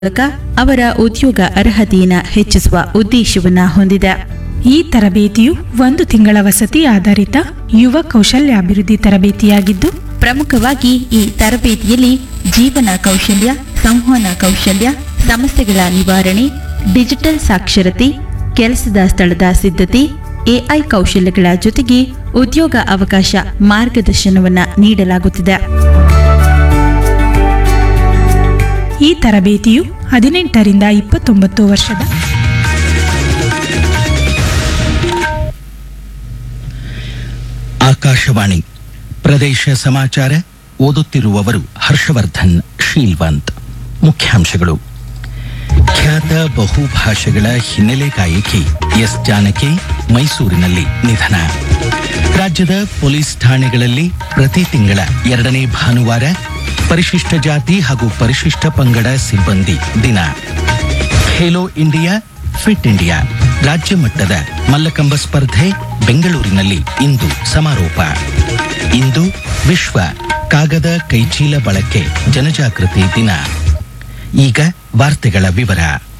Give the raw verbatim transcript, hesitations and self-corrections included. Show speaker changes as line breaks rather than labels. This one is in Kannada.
ಮೂಲಕ ಅವರ ಉದ್ಯೋಗ ಅರ್ಹತೆಯನ್ನು ಹೆಚ್ಚಿಸುವ ಉದ್ದೇಶವನ್ನ ಹೊಂದಿದೆ.
ಈ ತರಬೇತಿಯು ಒಂದು ತಿಂಗಳ ವಸತಿ ಆಧಾರಿತ ಯುವ ಕೌಶಲ್ಯಾಭಿವೃದ್ಧಿ ತರಬೇತಿಯಾಗಿದ್ದು,
ಪ್ರಮುಖವಾಗಿ ಈ ತರಬೇತಿಯಲ್ಲಿ ಜೀವನ ಕೌಶಲ್ಯ, ಸಂವಹನ ಕೌಶಲ್ಯ, ಸಮಸ್ಯೆಗಳ ನಿವಾರಣೆ, ಡಿಜಿಟಲ್ ಸಾಕ್ಷರತೆ, ಕೆಲಸದ ಸ್ಥಳದ ಸಿದ್ಧತೆ, ಎಐ ಕೌಶಲ್ಯಗಳ ಜೊತೆಗೆ ಉದ್ಯೋಗ ಅವಕಾಶ ಮಾರ್ಗದರ್ಶನವನ್ನು ನೀಡಲಾಗುತ್ತಿದೆ.
ಈ ತರಬೇತಿಯು ಹದಿನೆಂಟರಿಂದ ಇಪ್ಪತ್ತೊಂಬತ್ತು ವರ್ಷದ
ಆಕಾಶವಾಣಿ ಪ್ರದೇಶ ಸಮಾಚಾರ ಓದುತ್ತಿರುವವರು ಹರ್ಷವರ್ಧನ್ ಶೀಲ್ವಂತ್. ಮುಖ್ಯಾಂಶಗಳು: ಖ್ಯಾತ ಬಹುಭಾಷೆಗಳ ಹಿನ್ನೆಲೆ ಗಾಯಕಿ ಎಸ್ ಜಾನಕಿ ಮೈಸೂರಿನಲ್ಲಿ ನಿಧನ. ರಾಜ್ಯದ ಪೊಲೀಸ್ ಠಾಣೆಗಳಲ್ಲಿ ಪ್ರತಿ ತಿಂಗಳ ಎರಡನೇ ಭಾನುವಾರ ಪರಿಶಿಷ್ಟ ಜಾತಿ ಹಾಗೂ ಪರಿಶಿಷ್ಟ ಪಂಗಡ ಸಿಬ್ಬಂದಿ ದಿನ. ಖೇಲೋ ಇಂಡಿಯಾ ಫಿಟ್ ಇಂಡಿಯಾ ರಾಜ್ಯ ಮಟ್ಟದ ಮಲ್ಲಕಂಬ ಸ್ಪರ್ಧೆ ಬೆಂಗಳೂರಿನಲ್ಲಿ ಇಂದು ಸಮಾರೋಪ. ಇಂದು ವಿಶ್ವ ಕಾಗದ ಕೈಚೀಲ ಬಳಕೆ ಜನಜಾಗೃತಿ ದಿನ. ಈಗ ವಾರ್ತೆಗಳ ವಿವರ.